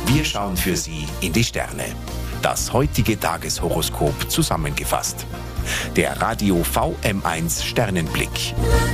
Wir schauen für Sie in die Sterne. Das heutige Tageshoroskop zusammengefasst. Der Radio VM1 Sternenblick.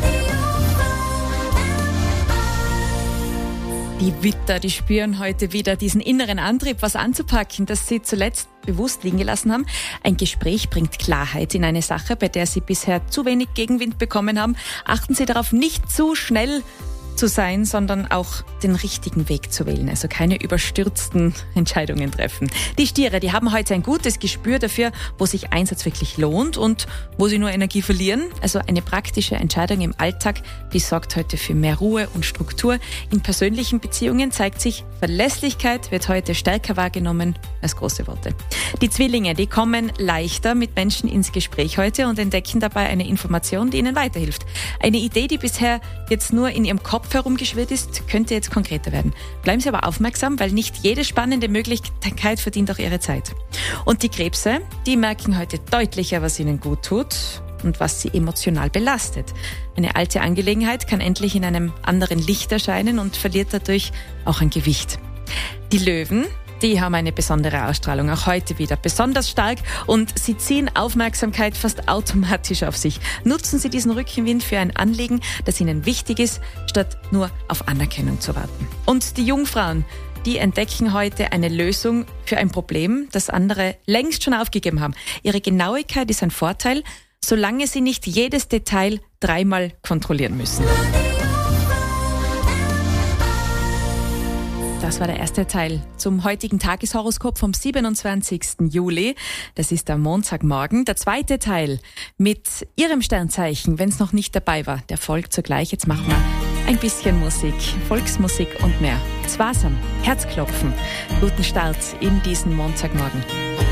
Die Widder, die spüren heute wieder diesen inneren Antrieb, was anzupacken, das sie zuletzt bewusst liegen gelassen haben. Ein Gespräch bringt Klarheit in eine Sache, bei der sie bisher zu wenig Gegenwind bekommen haben. Achten Sie darauf, nicht zu schnell zu sein, sondern auch den richtigen Weg zu wählen. Also keine überstürzten Entscheidungen treffen. Die Stiere, die haben heute ein gutes Gespür dafür, wo sich Einsatz wirklich lohnt und wo sie nur Energie verlieren. Also eine praktische Entscheidung im Alltag, die sorgt heute für mehr Ruhe und Struktur. In persönlichen Beziehungen zeigt sich, Verlässlichkeit wird heute stärker wahrgenommen als große Worte. Die Zwillinge, die kommen leichter mit Menschen ins Gespräch heute und entdecken dabei eine Information, die ihnen weiterhilft. Eine Idee, die bisher jetzt nur in ihrem Kopf herumgeschwirrt ist, könnte jetzt konkreter werden. Bleiben Sie aber aufmerksam, weil nicht jede spannende Möglichkeit verdient auch Ihre Zeit. Und die Krebse, die merken heute deutlicher, was ihnen gut tut und was sie emotional belastet. Eine alte Angelegenheit kann endlich in einem anderen Licht erscheinen und verliert dadurch auch an Gewicht. Die Löwen, die haben eine besondere Ausstrahlung, auch heute wieder besonders stark und sie ziehen Aufmerksamkeit fast automatisch auf sich. Nutzen Sie diesen Rückenwind für ein Anliegen, das Ihnen wichtig ist, statt nur auf Anerkennung zu warten. Und die Jungfrauen, die entdecken heute eine Lösung für ein Problem, das andere längst schon aufgegeben haben. Ihre Genauigkeit ist ein Vorteil, solange Sie nicht jedes Detail dreimal kontrollieren müssen. Das war der erste Teil zum heutigen Tageshoroskop vom 27. Juli. Das ist am Montagmorgen. Der zweite Teil mit Ihrem Sternzeichen, wenn es noch nicht dabei war, der folgt sogleich. Jetzt machen wir ein bisschen Musik, Volksmusik und mehr. Sparsam, Herzklopfen. Guten Start in diesen Montagmorgen.